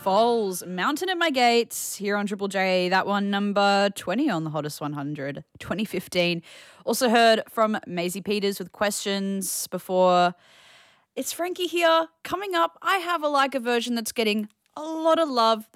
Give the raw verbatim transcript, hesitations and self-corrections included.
Foals, Mountain at My Gates, here on Triple J. That one, number twenty on the Hottest one hundred, twenty fifteen. Also heard from Maisie Peters with questions before. It's Frankie here. Coming up, I have a like a version that's getting a lot of love.